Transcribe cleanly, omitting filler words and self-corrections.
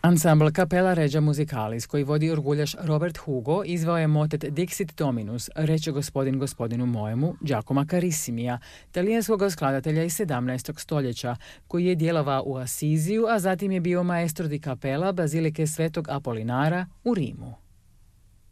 Ansambl Capella Regia Musicalis, koji vodi orguljaš Robert Hugo, izveo je motet Dixit Dominus, reče gospodin gospodinu mojemu, Giacomo Carissimija, talijanskog skladatelja iz 17. stoljeća, koji je djelovao u Asiziju, a zatim je bio maestro di Capella bazilike Svetog Apolinara u Rimu.